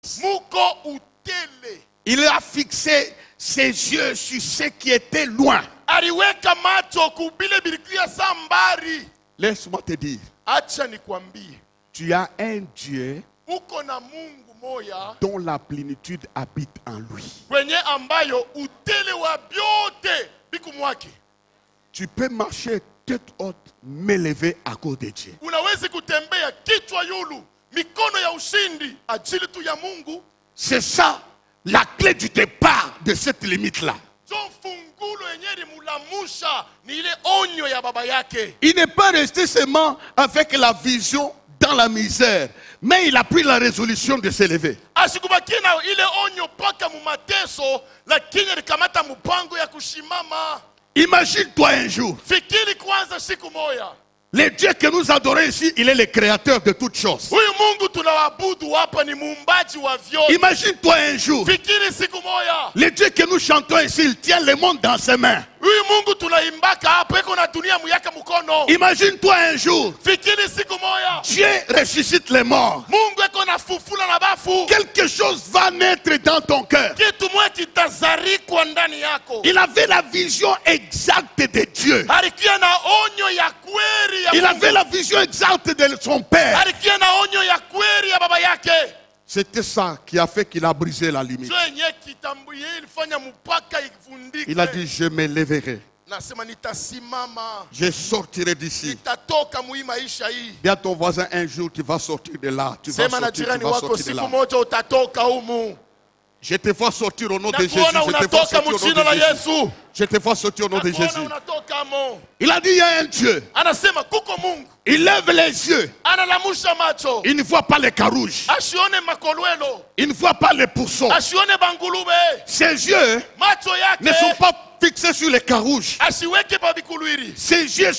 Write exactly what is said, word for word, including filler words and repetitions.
muko utele. Il a fixé ses yeux sur ce qui était loin. Aliweka macho kubile bilikuya sambari. Laisse-moi te dire, Acha nikwambie, tu as un Dieu uko na Mungu moya dont la plénitude habite en lui. kwenye ambayo utele wa byote biku mwake. Tu peux marcher tête haute, mais lever à cause de Dieu. Unawezi kutembea kichwa yulu, mikono ya ushindi ajili tu ya Mungu. C'est ça la clé du départ de cette limite-là. Jo fungulo yenye mulamusha ni ile onyo ya baba yake. Il n'est pas resté seulement avec la vision dans la misère, mais il a pris la résolution de s'élever. Asikubaki na ile onyo paka mu mateso, lakini alikamata mpango ya kushimama. Imagine-toi un jour, Fikiri kwanza siku moya. le Dieu que nous adorons ici, il est le créateur de toutes choses. Huyu Mungu tunaabudu hapa ni muumbaji wa vyote. Imagine-toi un jour, Fikiri siku moya. le Dieu que nous chantons ici, il tient le monde dans ses mains. Huyu Mungu tunaimbaka hapa iko na dunia muyaka mkono. Imagine-toi un jour, Fikiri siku moya. Dieu ressuscite les morts. Mungu iko na fufula na bafu. Quelque chose va naître dans ton cœur. Kitu mwe kitazarikwa ndani yako. Il avait la vision exacte de Dieu. Alikia na onyo ya kweli ya Il Mungu. avait la vision exacte de son Père. Alikia na onyo ya kweli ya baba yake. C'était ça qui a fait qu'il a brisé la limite. Sio yenye kitambuye ilifanya mpaka ivundike. Il a dit, je me lèverai. Nasema nitasimama. Je sortirai d'ici. Nitatoka mwi maisha hii. Dis à ton voisin un jour, tu vas sortir de là. Tu vas Sema na sortir, tu jirani vas wako sortir de siku là. moja utatoka humu. Je te vois sortir au nom de Jésus. Nakuona Je te vois unatoka sortir au nom mjina la de Jésus. Yesu. Je te vois sortir au nom de Nakuona Jésus. unatoka mo. Il a dit, il y a un Dieu. Anasema kuko Mungu. Il lève les yeux. Analamusha macho. Il ne voit pas les carouges. Asione makolwelo. Il ne voit pas les pourceaux. Asione bangulube. Ses yeux Macho ne sont yake pas fixés sur les carouges. asiweke pa bikulwiri. Ses yeux